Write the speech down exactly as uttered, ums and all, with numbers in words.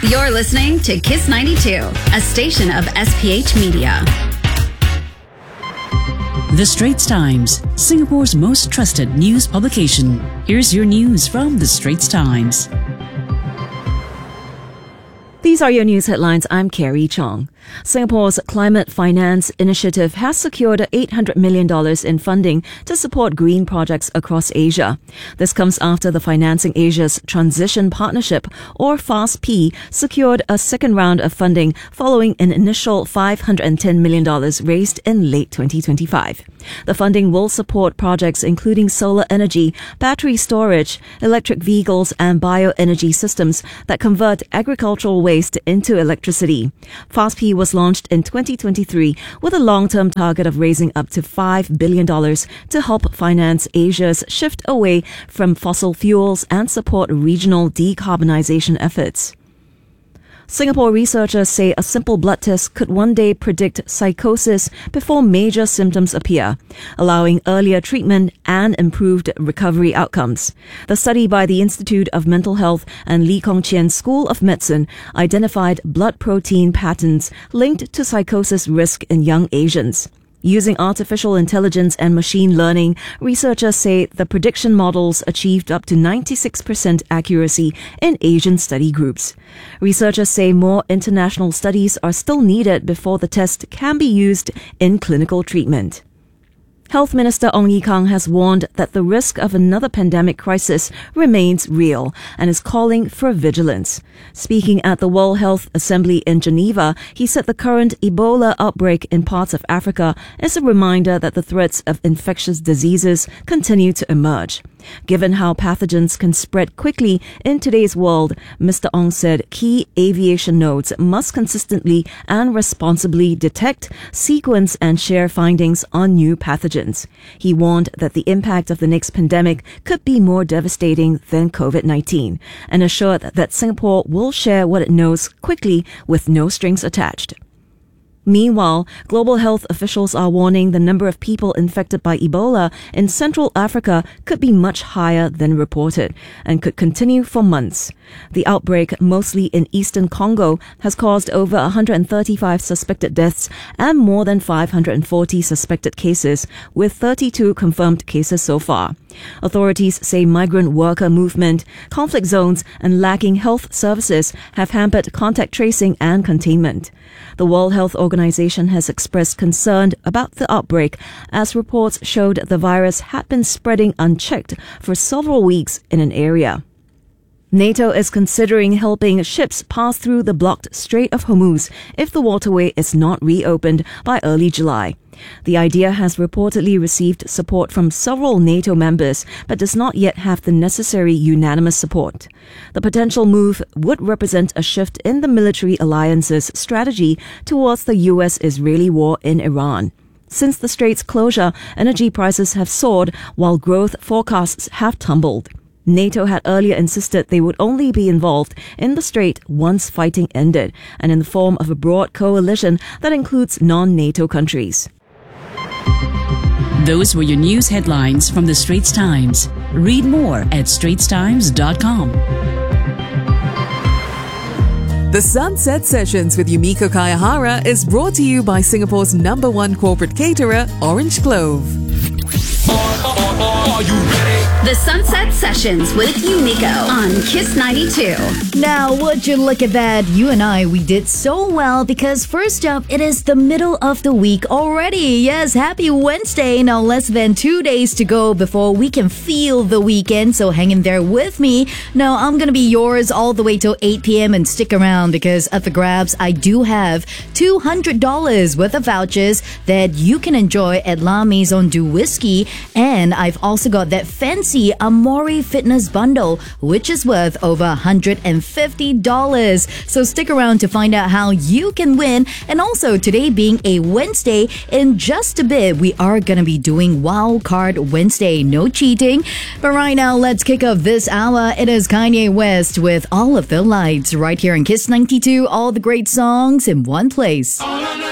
You're listening to Kiss ninety-two, a station of S P H Media. The Straits Times, Singapore's most trusted news publication. Here's your news from The Straits Times. These are your news headlines. I'm Carrie Chong. Singapore's Climate Finance Initiative has secured eight hundred million dollars in funding to support green projects across Asia. This comes after the Financing Asia's Transition Partnership, or FAST-P, secured a second round of funding following an initial five hundred ten million dollars raised in late twenty twenty-five. The funding will support projects including solar energy, battery storage, electric vehicles and bioenergy systems that convert agricultural waste into electricity. FAST-P was launched in twenty twenty-three with a long-term target of raising up to five billion dollars to help finance Asia's shift away from fossil fuels and support regional decarbonization efforts. Singapore researchers say a simple blood test could one day predict psychosis before major symptoms appear, allowing earlier treatment and improved recovery outcomes. The study by the Institute of Mental Health and Lee Kong Chian School of Medicine identified blood protein patterns linked to psychosis risk in young Asians. Using artificial intelligence and machine learning, researchers say the prediction models achieved up to ninety-six percent accuracy in Asian study groups. Researchers say more international studies are still needed before the test can be used in clinical treatment. Health Minister Ong Ye Kung has warned that the risk of another pandemic crisis remains real and is calling for vigilance. Speaking at the World Health Assembly in Geneva, he said the current Ebola outbreak in parts of Africa is a reminder that the threats of infectious diseases continue to emerge. Given how pathogens can spread quickly in today's world, Mister Ong said key aviation nodes must consistently and responsibly detect, sequence and share findings on new pathogens. He warned that the impact of the next pandemic could be more devastating than COVID nineteen and assured that Singapore will share what it knows quickly with no strings attached. Meanwhile, global health officials are warning the number of people infected by Ebola in Central Africa could be much higher than reported and could continue for months. The outbreak, mostly in eastern Congo, has caused over one hundred thirty-five suspected deaths and more than five hundred forty suspected cases, with thirty-two confirmed cases so far. Authorities say migrant worker movement, conflict zones, and lacking health services have hampered contact tracing and containment. The World Health Organization has expressed concern about the outbreak, as reports showed the virus had been spreading unchecked for several weeks in an area. NATO is considering helping ships pass through the blocked Strait of Hormuz if the waterway is not reopened by early July. The idea has reportedly received support from several NATO members, but does not yet have the necessary unanimous support. The potential move would represent a shift in the military alliance's strategy towards the U S-Israeli war in Iran. Since the strait's closure, energy prices have soared while growth forecasts have tumbled. NATO had earlier insisted they would only be involved in the strait once fighting ended, and in the form of a broad coalition that includes non-NATO countries. Those were your news headlines from The Straits Times. Read more at straits times dot com. The Sunset Sessions with Yumiko Kayahara is brought to you by Singapore's number one corporate caterer, Orange Clove. Are you ready? The Sunset Sessions with Yumiko on Kiss ninety-two. Now, would you look at that? You and I, we did so well because first up, it is the middle of the week already. Yes, happy Wednesday. Now, less than two days to go before we can feel the weekend, so hang in there with me. Now, I'm going to be yours all the way till eight p.m. and stick around because at the grabs, I do have two hundred dollars worth of vouchers that you can enjoy at La Maison du Whisky, and I've also got that fancy Amore Fitness Bundle, which is worth over one hundred fifty dollars. So stick around to find out how you can win. And also, today being a Wednesday, in just a bit, we are going to be doing Wild Card Wednesday. No cheating. But right now, let's kick off this hour. It is Kanye West with All of the Lights right here in Kiss ninety-two. All the great songs in one place.